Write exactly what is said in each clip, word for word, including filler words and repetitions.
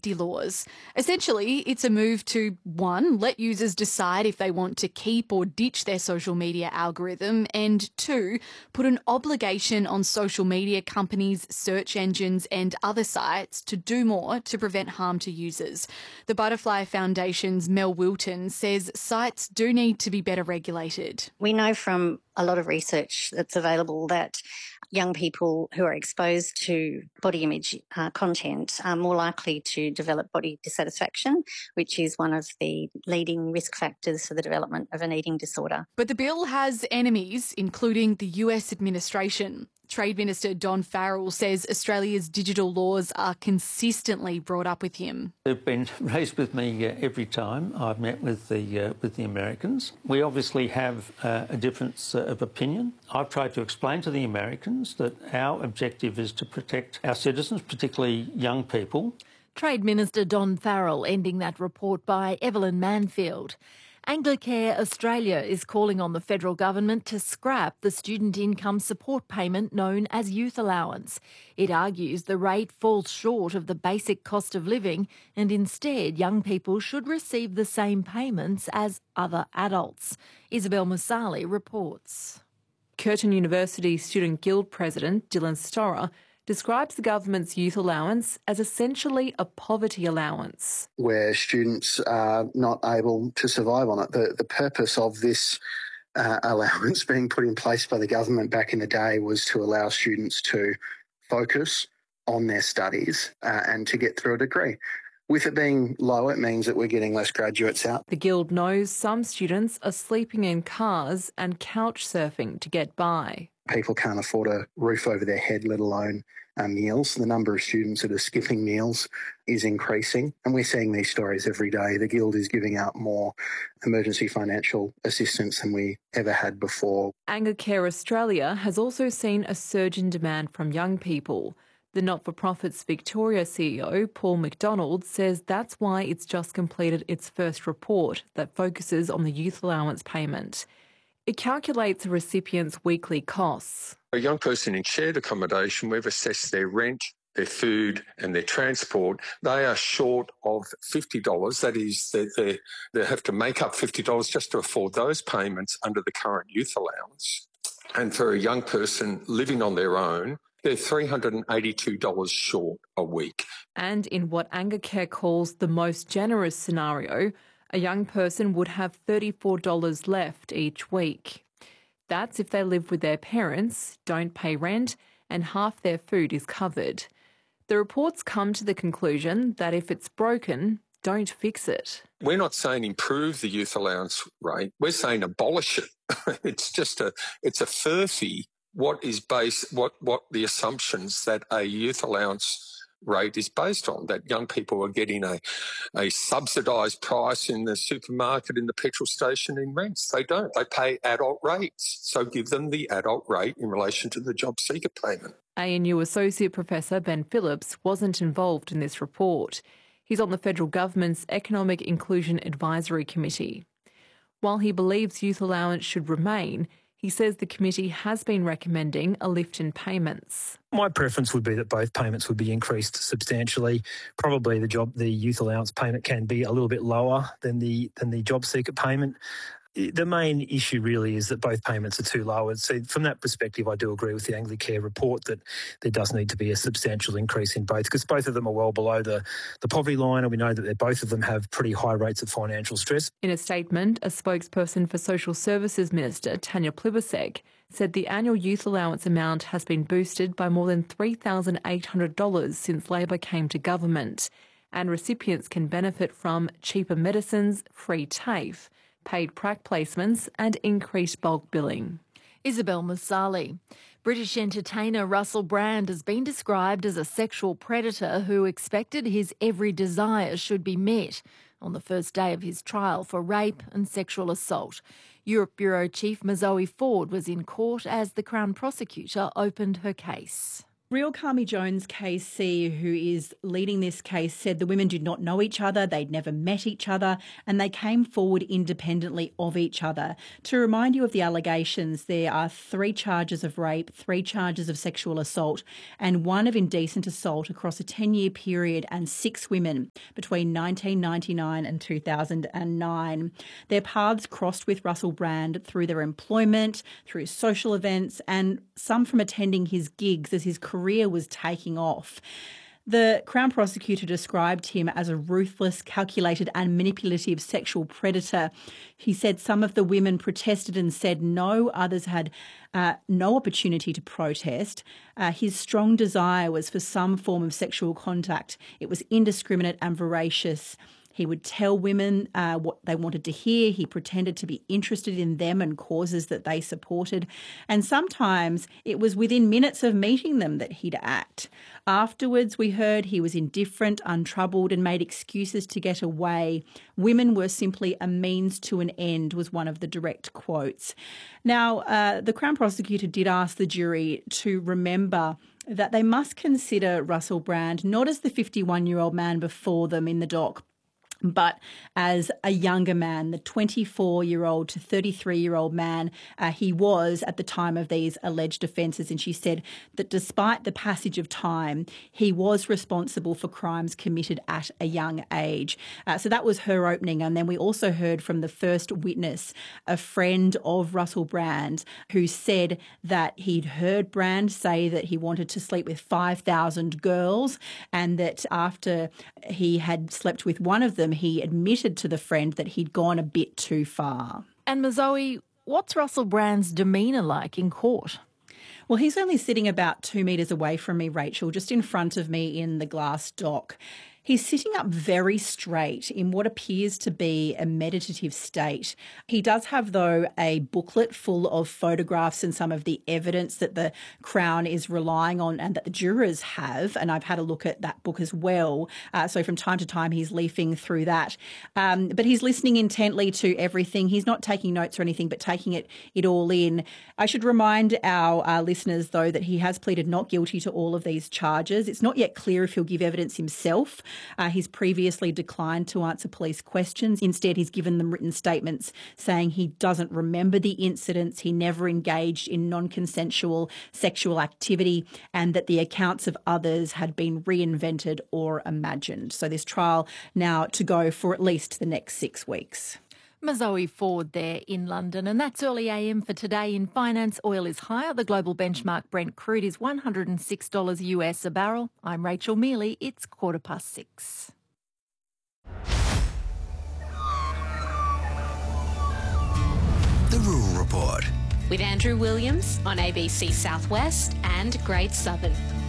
safety laws. Essentially, it's a move to, one, let users decide if they want to keep or ditch their social media algorithm, and two, put an obligation on social media companies, search engines and other sites to do more to prevent harm to users. The Butterfly Foundation's Mel Wilton says sites do need to be better regulated. We know from a lot of research that's available that young people who are exposed to body image uh, content are more likely to develop body dissatisfaction, which is one of the leading risk factors for the development of an eating disorder. But the bill has enemies, including the U S administration. Trade Minister Don Farrell says Australia's digital laws are consistently brought up with him. They've been raised with me uh, every time I've met with the uh, with the Americans. We obviously have uh, a difference uh, of opinion. I've tried to explain to the Americans that our objective is to protect our citizens, particularly young people. Trade Minister Don Farrell ending that report by Evelyn Manfield. Anglicare Australia is calling on the federal government to scrap the student income support payment known as youth allowance. It argues the rate falls short of the basic cost of living and instead young people should receive the same payments as other adults. Isabel Musali reports. Curtin University Student Guild President Dylan Storer describes the government's youth allowance as essentially a poverty allowance. Where students are not able to survive on it. The, the purpose of this uh, allowance being put in place by the government back in the day was to allow students to focus on their studies uh, and to get through a degree. With it being low, it means that we're getting less graduates out. The Guild knows some students are sleeping in cars and couch surfing to get by. People can't afford a roof over their head, let alone uh, meals. The number of students that are skipping meals is increasing, and we're seeing these stories every day. The Guild is giving out more emergency financial assistance than we ever had before. Anglicare Australia has also seen a surge in demand from young people. The not-for-profit's Victoria C E O, Paul McDonald, says that's why it's just completed its first report that focuses on the youth allowance payment. It calculates a recipient's weekly costs. A young person in shared accommodation, we've assessed their rent, their food and their transport. They are short of fifty dollars. That is, they, they, they have to make up fifty dollars just to afford those payments under the current youth allowance. And for a young person living on their own, they're three hundred eighty-two dollars short a week. And in what Anglicare calls the most generous scenario, a young person would have thirty-four dollars left each week. That's if they live with their parents, don't pay rent, and half their food is covered. The reports come to the conclusion that if it's broken, don't fix it. We're not saying improve the youth allowance rate. We're saying abolish it. It's just a, it's a furphy what is based, what, what the assumptions that a youth allowance rate is based on, that young people are getting a, a subsidised price in the supermarket, in the petrol station, in rents. They don't. They pay adult rates. So give them the adult rate in relation to the job seeker payment. A N U Associate Professor Ben Phillips wasn't involved in this report. He's on the federal government's Economic Inclusion Advisory Committee. While he believes youth allowance should remain, he says the committee has been recommending a lift in payments. My preference would be that both payments would be increased substantially. Probably the job, the youth allowance payment can be a little bit lower than the than the job seeker payment. The main issue really is that both payments are too low. And so from that perspective, I do agree with the Anglicare report that there does need to be a substantial increase in both, because both of them are well below the, the poverty line, and we know that they, both of them have pretty high rates of financial stress. In a statement, a spokesperson for Social Services Minister Tanya Plibersek said the annual youth allowance amount has been boosted by more than three thousand eight hundred dollars since Labor came to government, and recipients can benefit from cheaper medicines, free TAFE, paid prac placements and increased bulk billing. Isabel Musali. British entertainer Russell Brand has been described as a sexual predator who expected his every desire should be met on the first day of his trial for rape and sexual assault. Europe Bureau Chief Mazoe Ford was in court as the Crown prosecutor opened her case. Brielle Carmy-Jones K C, who is leading this case, said the women did not know each other, they'd never met each other, and they came forward independently of each other. To remind you of the allegations, there are three charges of rape, three charges of sexual assault, and one of indecent assault across a ten-year period, and six women between nineteen ninety-nine and two thousand nine. Their paths crossed with Russell Brand through their employment, through social events, and some from attending his gigs as his career was taking off. The Crown prosecutor described him as a ruthless, calculated and manipulative sexual predator. He said some of the women protested and said no, others had uh, no opportunity to protest. Uh, his strong desire was for some form of sexual contact. It was indiscriminate and voracious. He would tell women uh, what they wanted to hear. He pretended to be interested in them and causes that they supported. And sometimes it was within minutes of meeting them that he'd act. Afterwards, we heard he was indifferent, untroubled, and made excuses to get away. Women were simply a means to an end, was one of the direct quotes. Now, uh, the Crown prosecutor did ask the jury to remember that they must consider Russell Brand not as the fifty-one-year-old man before them in the dock, but as a younger man, the twenty-four-year-old to thirty-three-year-old man uh, he was at the time of these alleged offences. And she said that despite the passage of time, he was responsible for crimes committed at a young age. Uh, so that was her opening. And then we also heard from the first witness, a friend of Russell Brand, who said that he'd heard Brand say that he wanted to sleep with five thousand girls, and that after he had slept with one of them, he admitted to the friend that he'd gone a bit too far. And Mazoe, what's Russell Brand's demeanour like in court? Well, he's only sitting about two metres away from me, Rachel, just in front of me in the glass dock. He's sitting up very straight in what appears to be a meditative state. He does have, though, a booklet full of photographs and some of the evidence that the Crown is relying on and that the jurors have, and I've had a look at that book as well. Uh, so from time to time he's leafing through that. Um, but he's listening intently to everything. He's not taking notes or anything, but taking it, it all in. I should remind our uh, listeners, though, that he has pleaded not guilty to all of these charges. It's not yet clear if he'll give evidence himself. Uh, he's previously declined to answer police questions. Instead, he's given them written statements saying he doesn't remember the incidents, he never engaged in non-consensual sexual activity, and that the accounts of others had been reinvented or imagined. So this trial now to go for at least the next six weeks. Mazoe Ford there in London. And that's Early A M for today. In finance, oil is higher. The global benchmark Brent crude is one hundred six dollars U S a barrel. I'm Rachel Mealy. It's quarter past six. The Rural Report. With Andrew Williams on A B C Southwest and Great Southern.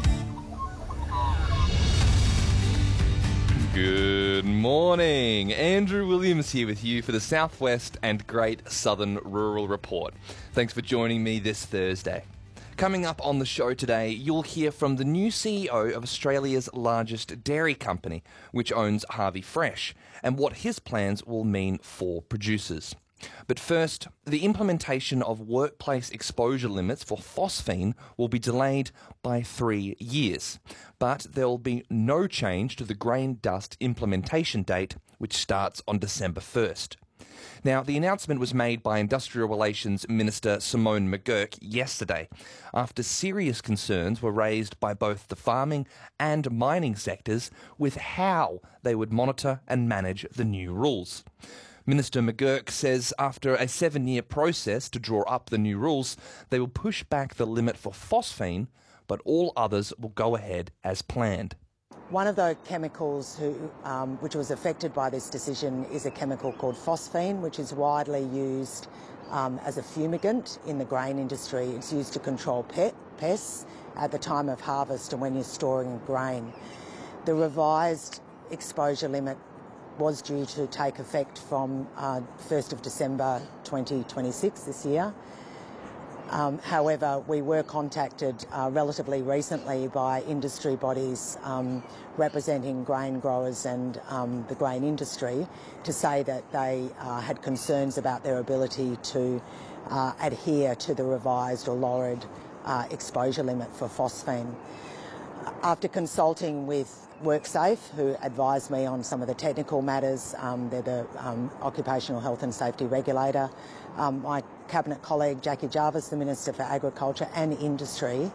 Good morning. Andrew Williams here with you for the Southwest and Great Southern Rural Report. Thanks for joining me this Thursday. Coming up on the show today, you'll hear from the new C E O of Australia's largest dairy company, which owns Harvey Fresh, and what his plans will mean for producers. But first, the implementation of workplace exposure limits for phosphine will be delayed by three years. But there will be no change to the grain dust implementation date, which starts on December first. Now, the announcement was made by Industrial Relations Minister Simone McGurk yesterday, after serious concerns were raised by both the farming and mining sectors with how they would monitor and manage the new rules. Minister McGurk says after a seven-year process to draw up the new rules, they will push back the limit for phosphine, but all others will go ahead as planned. One of the chemicals who, um, which was affected by this decision is a chemical called phosphine, which is widely used um, as a fumigant in the grain industry. It's used to control pet, pests at the time of harvest and when you're storing grain. The revised exposure limit was due to take effect from uh, first of December twenty twenty-six this year. Um, however, we were contacted uh, relatively recently by industry bodies um, representing grain growers and um, the grain industry to say that they uh, had concerns about their ability to uh, adhere to the revised or lowered uh, exposure limit for phosphine. After consulting with WorkSafe, who advised me on some of the technical matters, um, they're the um, Occupational Health and Safety Regulator, um, my Cabinet colleague Jackie Jarvis, the Minister for Agriculture and Industry,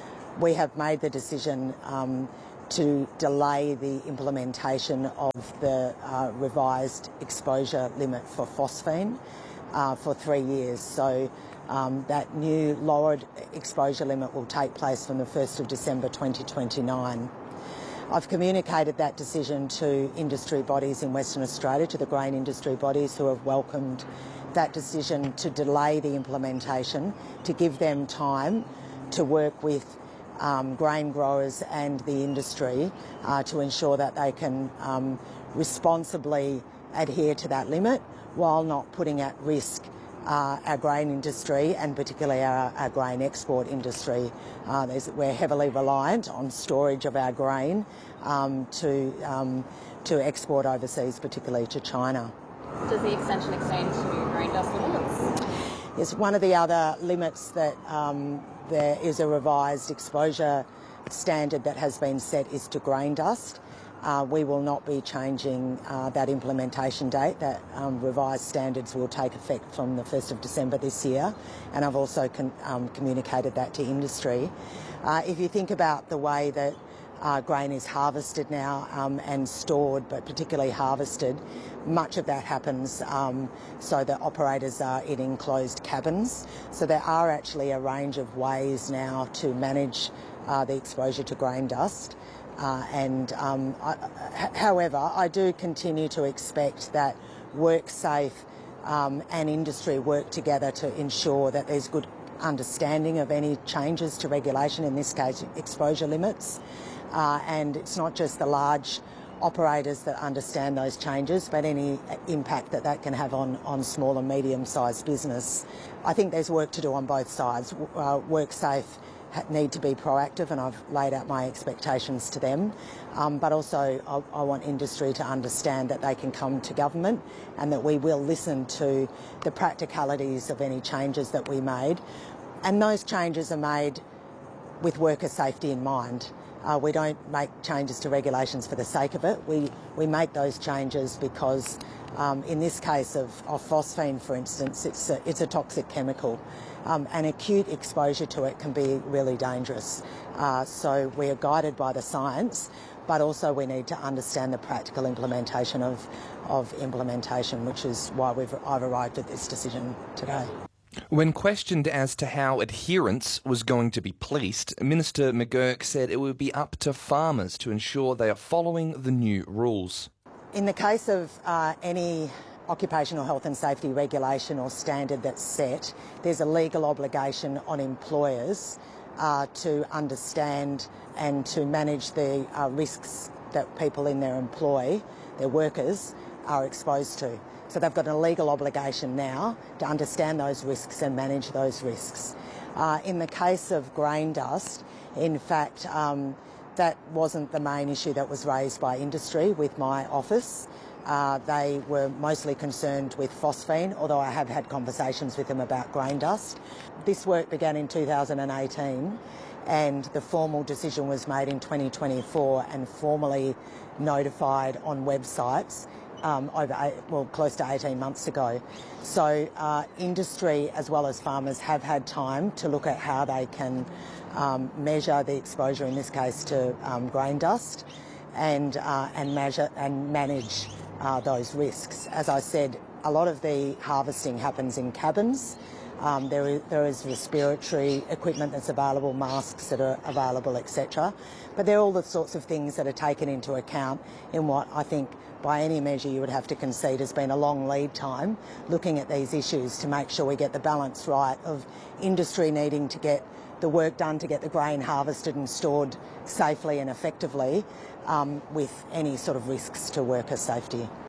we have made the decision um, to delay the implementation of the uh, revised exposure limit for phosphine uh, for three years. So um, that new lowered exposure limit will take place from the first of December twenty twenty-nine. I've communicated that decision to industry bodies in Western Australia, to the grain industry bodies, who have welcomed that decision to delay the implementation, to give them time to work with um, grain growers and the industry uh, to ensure that they can um, responsibly adhere to that limit while not putting at risk uh, our grain industry and particularly our, our grain export industry. Uh, we're heavily reliant on storage of our grain um, to, um, to export overseas, particularly to China. Does the extension extend to grain dust limits? Yes, one of the other limits that um, there is a revised exposure standard that has been set is to grain dust. Uh, we will not be changing uh, that implementation date. That um, revised standards will take effect from the first of December this year, and I've also con um, communicated that to industry. Uh, if you think about the way that Uh, grain is harvested now um, and stored, but particularly harvested, much of that happens um, so that operators are in enclosed cabins. So there are actually a range of ways now to manage uh, the exposure to grain dust. Uh, and um, I, however, I do continue to expect that WorkSafe um, and industry work together to ensure that there's good understanding of any changes to regulation, in this case exposure limits. Uh, and it's not just the large operators that understand those changes, but any impact that that can have on, on small and medium-sized business. I think there's work to do on both sides. Uh, WorkSafe need to be proactive, and I've laid out my expectations to them. Um, but also I, I want industry to understand that they can come to government and that we will listen to the practicalities of any changes that we made. And those changes are made with worker safety in mind. Uh, we don't make changes to regulations for the sake of it. We, we make those changes because um, in this case of, of phosphine, for instance, it's a, it's a toxic chemical. Um, and acute exposure to it can be really dangerous. Uh, so we are guided by the science, but also we need to understand the practical implementation of, of implementation, which is why we've, I've arrived at this decision today. When questioned as to how adherence was going to be policed, Minister McGurk said it would be up to farmers to ensure they are following the new rules. In the case of uh, any occupational health and safety regulation or standard that's set, there's a legal obligation on employers uh, to understand and to manage the uh, risks that people in their employ, their workers, are exposed to. So they've got a legal obligation now to understand those risks and manage those risks. Uh, in the case of grain dust, in fact, um, that wasn't the main issue that was raised by industry with my office. Uh, they were mostly concerned with phosphine, although I have had conversations with them about grain dust. This work began in two thousand eighteen and the formal decision was made in twenty twenty-four and formally notified on websites Um, over eight, well, close to eighteen months ago. So uh, industry as well as farmers have had time to look at how they can um, measure the exposure, in this case to um, grain dust, and uh, and measure and manage uh, those risks. As I said, a lot of the harvesting happens in cabins. Um, there, is, there is respiratory equipment that's available, masks that are available, et cetera. But they're all the sorts of things that are taken into account in what I think, by any measure, you would have to concede has been a long lead time looking at these issues to make sure we get the balance right of industry needing to get the work done to get the grain harvested and stored safely and effectively um, with any sort of risks to worker safety.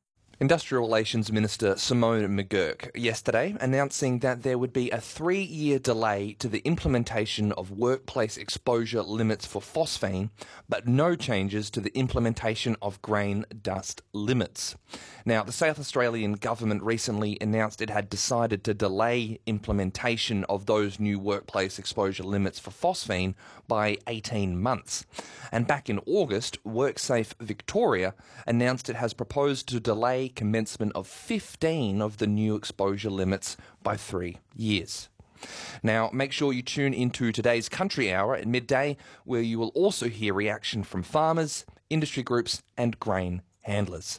Industrial Relations Minister Simone McGurk yesterday announcing that there would be a three-year delay to the implementation of workplace exposure limits for phosphine, but no changes to the implementation of grain dust limits. Now, the South Australian government recently announced it had decided to delay implementation of those new workplace exposure limits for phosphine by eighteen months. And back in August, WorkSafe Victoria announced it has proposed to delay commencement of fifteen of the new exposure limits by three years. Now, make sure you tune into today's Country Hour at midday, where you will also hear reaction from farmers, industry groups and grain handlers.